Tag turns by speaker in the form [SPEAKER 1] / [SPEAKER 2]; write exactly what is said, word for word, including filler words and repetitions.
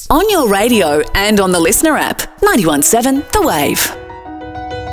[SPEAKER 1] On your radio and on the Listener app. ninety-one point seven The Wave.